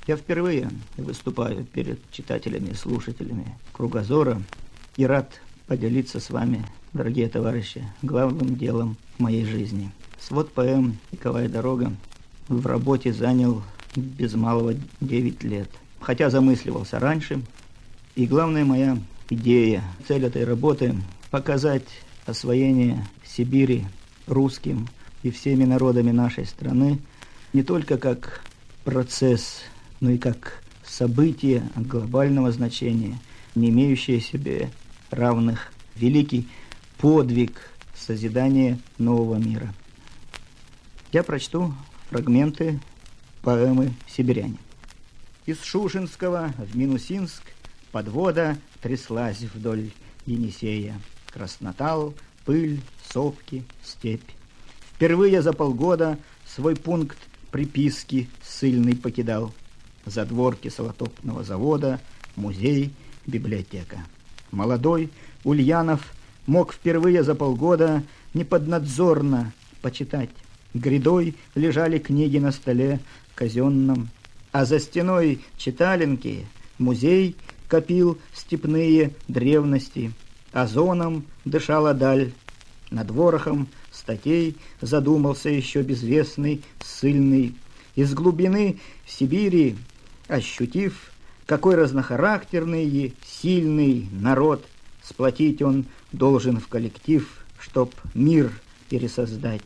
Я впервые выступаю перед читателями и слушателями «Кругозора» и рад поделиться с вами, дорогие товарищи, главным делом моей жизни. Свод поэм «Вековая дорога» в работе занял без малого 9 лет. Хотя замысливался раньше. И главная моя идея, цель этой работы – показать освоение Сибири русским и всеми народами нашей страны не только как процесс, но и как событие глобального значения, не имеющее себе равных, великий подвиг созидания нового мира. Я прочту фрагменты поэмы «Сибиряне». Из Шушинского в Минусинск подвода тряслась вдоль Енисея. Краснотал, пыль, сопки, степь. Впервые за полгода свой пункт приписки ссыльный покидал. Задворки салотопного завода, музей, библиотека. Молодой Ульянов мог впервые за полгода неподнадзорно почитать. Грядой лежали книги на столе казенном, а за стеной читалинки музей копил степные древности, озоном дышала даль. Над ворохом статей задумался еще безвестный ссыльный. Из глубины Сибири, ощутив, какой разнохарактерный и сильный народ, сплотить он должен в коллектив, чтоб мир пересоздать.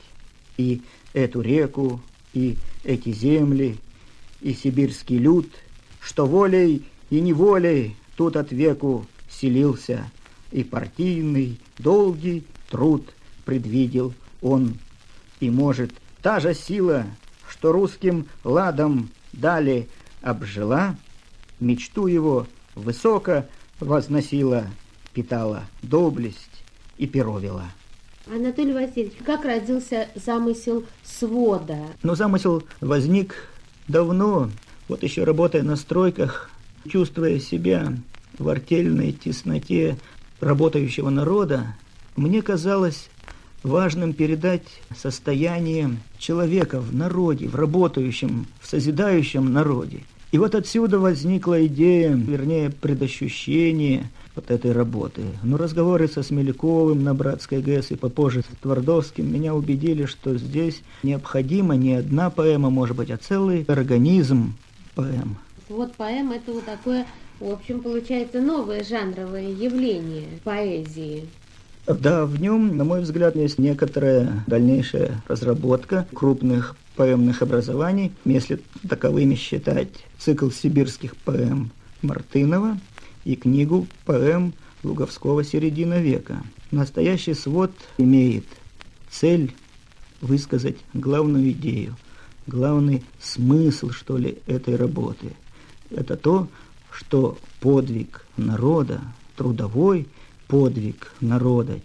И эту реку, и эти земли, и сибирский люд, что волей и неволей тут от веку селился, и партийный долгий труд предвидел он. И, может, та же сила, что русским ладом дали обжила, мечту его высоко возносила, питала доблесть и перо вела. Анатолий Васильевич, как родился замысел свода? Но замысел возник давно, вот еще работая на стройках, чувствуя себя в артельной тесноте работающего народа, мне казалось важным передать состояние человека в народе, в работающем, в созидающем народе. И вот отсюда возникла идея, вернее, предощущение вот этой работы. Но разговоры со Смеляковым на Братской ГЭС и попозже с Твардовским меня убедили, что здесь необходима не одна поэма, может быть, а целый организм поэм. Вот поэма – это вот такое, в общем, получается новое жанровое явление поэзии. Да, в нем, на мой взгляд, есть некоторая дальнейшая разработка крупных поэмных образований, если таковыми считать цикл сибирских поэм Мартынова и книгу поэм Луговского «Середина века». Настоящий свод имеет цель высказать главную идею, главный смысл, что ли, этой работы. Это то, что подвиг народа, трудовой подвиг народа,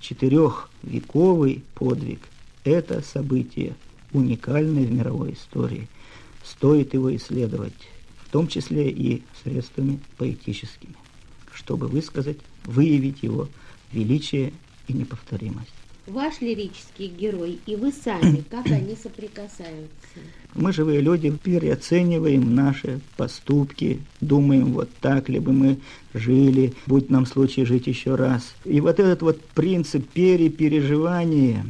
4-вековый подвиг – это событие уникальное в мировой истории. Стоит его исследовать, в том числе и средствами поэтическими, чтобы высказать, выявить его величие и неповторимость. Ваш лирический герой и вы сами, как они соприкасаются? Мы, живые люди, переоцениваем наши поступки, думаем, вот так ли бы мы жили, будь нам случай жить еще раз. И вот этот вот принцип перепереживания,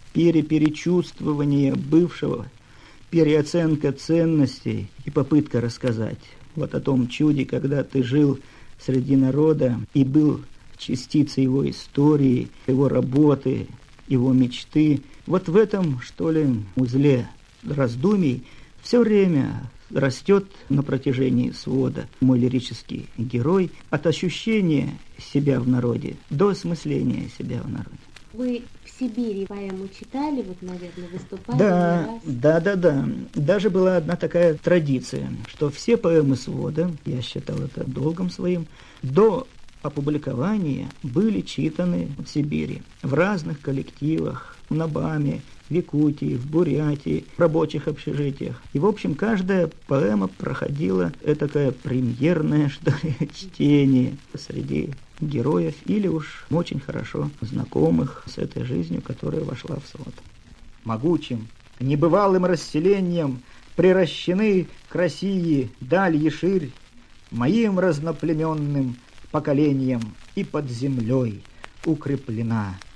перечувствования бывшего, переоценка ценностей и попытка рассказать вот о том чуде, когда ты жил среди народа и был частицей его истории, его работы, его мечты. Вот в этом, что ли, узле раздумий все время растет на протяжении свода мой лирический герой от ощущения себя в народе до осмысления себя в народе. Вы в Сибири поэму читали, вот, наверное, выступали? Да. Даже была одна такая традиция, что все поэмы свода, я считал это долгом своим, до опубликования были читаны в Сибири, в разных коллективах, на БАМе, в Якутии, в Бурятии, в рабочих общежитиях. И, в общем, каждая поэма проходила этакое премьерное, что ли, чтение среди героев или уж очень хорошо знакомых с этой жизнью, которая вошла в свод. Могучим, небывалым расселением приращены к России даль и ширь моим разноплеменным поколением и под землей укреплена.